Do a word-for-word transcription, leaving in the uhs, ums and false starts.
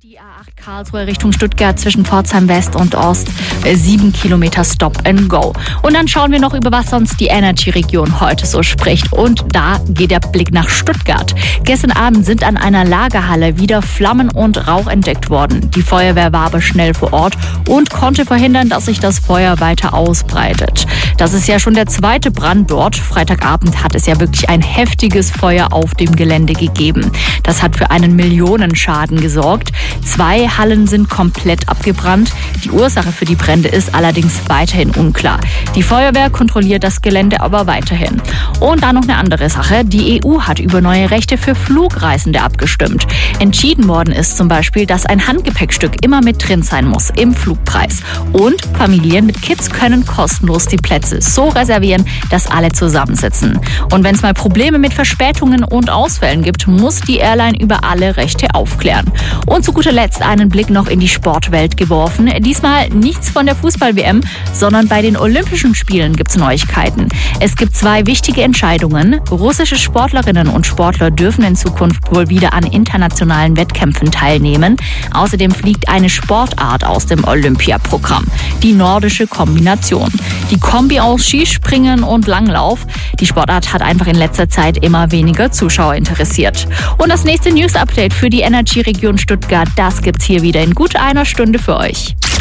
Die A acht Karlsruhe Richtung Stuttgart zwischen Pforzheim West und Ost. Sieben Kilometer Stop and Go. Und dann schauen wir noch, über was sonst die Energy-Region heute so spricht. Und da geht der Blick nach Stuttgart. Gestern Abend sind an einer Lagerhalle wieder Flammen und Rauch entdeckt worden. Die Feuerwehr war aber schnell vor Ort und konnte verhindern, dass sich das Feuer weiter ausbreitet. Das ist ja schon der zweite Brand dort. Freitagabend hat es ja wirklich ein heftiges Feuer auf dem Gelände gegeben. Das hat für einen Millionenschaden gesorgt. Zwei Hallen sind komplett abgebrannt. Die Ursache für die Brände ist allerdings weiterhin unklar. Die Feuerwehr kontrolliert das Gelände aber weiterhin. Und dann noch eine andere Sache. Die E U hat über neue Rechte für Flugreisende abgestimmt. Entschieden worden ist zum Beispiel, dass ein Handgepäckstück immer mit drin sein muss im Flugpreis. Und Familien mit Kids können kostenlos die Plätze so reservieren, dass alle zusammensitzen. Und wenn es mal Probleme mit Verspätungen und Ausfällen gibt, muss die Airline über alle Rechte aufklären. Und zu guter Letzt einen Blick noch in die Sportwelt geworfen. Diesmal nichts von der Fußball-W M, sondern bei den Olympischen Spielen gibt es Neuigkeiten. Es gibt zwei wichtige Entscheidungen. Russische Sportlerinnen und Sportler dürfen in Zukunft wohl wieder an internationalen Wettkämpfen teilnehmen. Außerdem fliegt eine Sportart aus dem Olympiaprogramm, die nordische Kombination. Die Kombi aus Skispringen und Langlauf. Die Sportart hat einfach in letzter Zeit immer weniger Zuschauer interessiert. Und das nächste News-Update für die Energy-Region Stuttgart, das gibt's hier wieder in gut einer Stunde für euch.